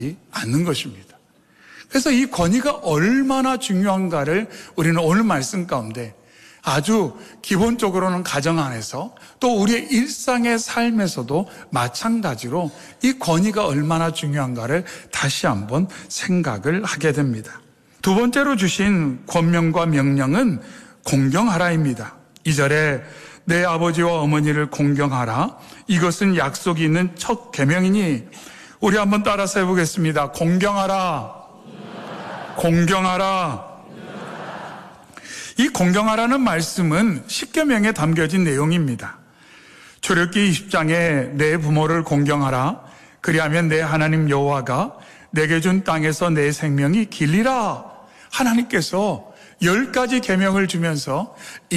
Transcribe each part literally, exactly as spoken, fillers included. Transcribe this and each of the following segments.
않는 것입니다. 그래서 이 권위가 얼마나 중요한가를 우리는 오늘 말씀 가운데 아주 기본적으로는 가정 안에서 또 우리의 일상의 삶에서도 마찬가지로 이 권위가 얼마나 중요한가를 다시 한번 생각을 하게 됩니다. 두 번째로 주신 권명과 명령은 공경하라입니다. 이 절에 내 아버지와 어머니를 공경하라. 이것은 약속이 있는 첫 계명이니 우리 한번 따라서 해보겠습니다. 공경하라. 공경하라. 이 공경하라는 말씀은 십계명에 담겨진 내용입니다. 출애굽기 이십 장에 내 부모를 공경하라. 그리하면 내 하나님 여호와가 내게 준 땅에서 내 생명이 길리라. 하나님께서 열 가지 계명을 주면서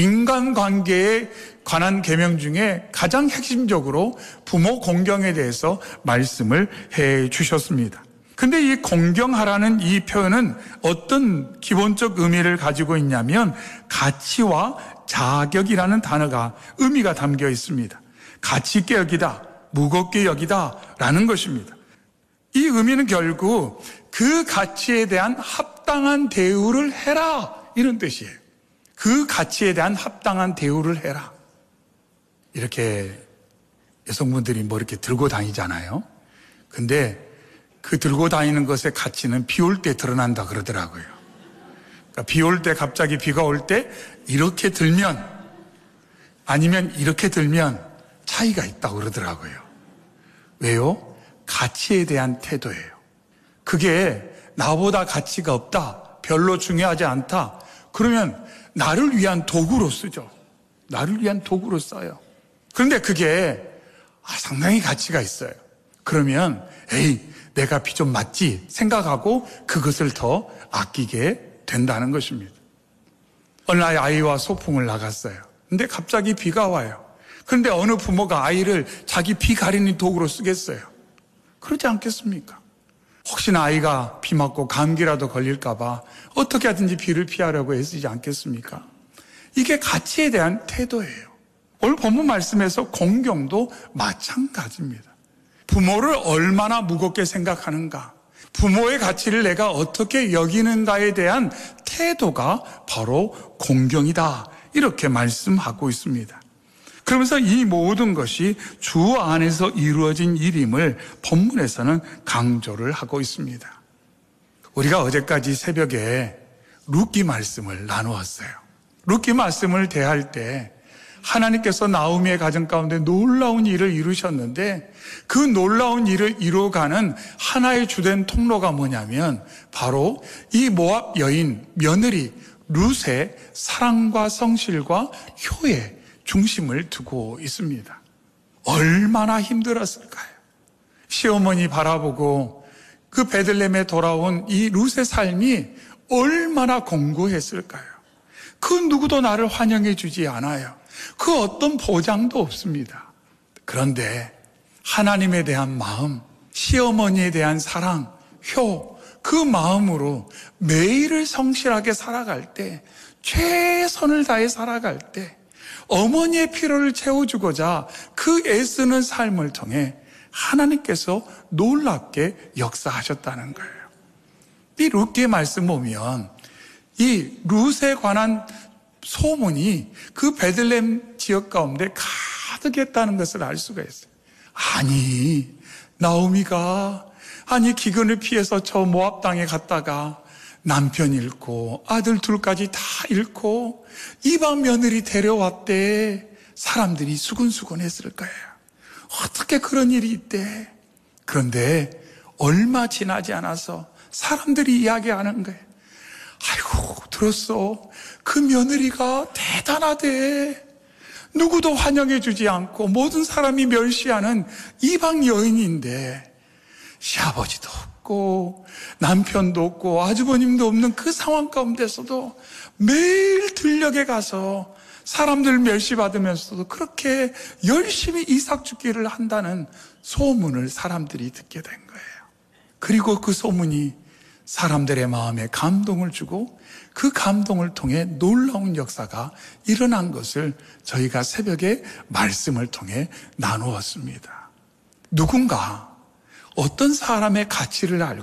인간관계에 관한 계명 중에 가장 핵심적으로 부모 공경에 대해서 말씀을 해 주셨습니다. 근데 이 공경하라는 이 표현은 어떤 기본적 의미를 가지고 있냐면 가치와 자격이라는 단어가 의미가 담겨 있습니다. 가치 있게 여기다, 무겁게 여기다 라는 것입니다. 이 의미는 결국 그 가치에 대한 합당한 대우를 해라 이런 뜻이에요. 그 가치에 대한 합당한 대우를 해라. 이렇게 여성분들이 뭐 이렇게 들고 다니잖아요. 근데 그 들고 다니는 것의 가치는 비 올 때 드러난다 그러더라고요. 그러니까 비 올 때 갑자기 비가 올 때 이렇게 들면 아니면 이렇게 들면 차이가 있다고 그러더라고요. 왜요? 가치에 대한 태도예요. 그게 나보다 가치가 없다, 별로 중요하지 않다, 그러면 나를 위한 도구로 쓰죠. 나를 위한 도구로 써요. 그런데 그게 아, 상당히 가치가 있어요. 그러면 에이 내가 비 좀 맞지 생각하고 그것을 더 아끼게 된다는 것입니다. 어느 날 아이와 소풍을 나갔어요. 근데 갑자기 비가 와요. 그런데 어느 부모가 아이를 자기 비 가리는 도구로 쓰겠어요? 그러지 않겠습니까? 혹시나 아이가 비 맞고 감기라도 걸릴까 봐 어떻게 하든지 비를 피하려고 애쓰지 않겠습니까? 이게 가치에 대한 태도예요. 오늘 본문 말씀에서 공경도 마찬가지입니다. 부모를 얼마나 무겁게 생각하는가, 부모의 가치를 내가 어떻게 여기는가에 대한 태도가 바로 공경이다 이렇게 말씀하고 있습니다. 그러면서 이 모든 것이 주 안에서 이루어진 일임을 본문에서는 강조를 하고 있습니다. 우리가 어제까지 새벽에 룻기 말씀을 나누었어요. 룻기 말씀을 대할 때 하나님께서 나오미의 가정 가운데 놀라운 일을 이루셨는데 그 놀라운 일을 이루어가는 하나의 주된 통로가 뭐냐면 바로 이 모압 여인 며느리 룻의 사랑과 성실과 효에 중심을 두고 있습니다. 얼마나 힘들었을까요? 시어머니 바라보고 그 베들레헴에 돌아온 이 룻의 삶이 얼마나 공고했을까요? 그 누구도 나를 환영해 주지 않아요. 그 어떤 보장도 없습니다. 그런데 하나님에 대한 마음, 시어머니에 대한 사랑, 효, 그 마음으로 매일을 성실하게 살아갈 때, 최선을 다해 살아갈 때 어머니의 필요를 채워주고자 그 애쓰는 삶을 통해 하나님께서 놀랍게 역사하셨다는 거예요. 이 룻기의 말씀 보면 이 룻에 관한 소문이 그 베들레헴 지역 가운데 가득했다는 것을 알 수가 있어요. 아니, 나오미가 아니 기근을 피해서 저 모압 땅에 갔다가 남편 잃고 아들 둘까지 다 잃고 이방 며느리 데려왔대. 사람들이 수근수근 했을 거예요. 어떻게 그런 일이 있대? 그런데 얼마 지나지 않아서 사람들이 이야기하는 거예요. 아이고, 들었어. 그 며느리가 대단하대. 누구도 환영해 주지 않고 모든 사람이 멸시하는 이방 여인인데 시아버지도 없고 남편도 없고 아주버님도 없는 그 상황 가운데서도 매일 들녘에 가서 사람들 멸시받으면서도 그렇게 열심히 이삭 죽기를 한다는 소문을 사람들이 듣게 된 거예요. 그리고 그 소문이 사람들의 마음에 감동을 주고 그 감동을 통해 놀라운 역사가 일어난 것을 저희가 새벽에 말씀을 통해 나누었습니다. 누군가 어떤 사람의 가치를 알고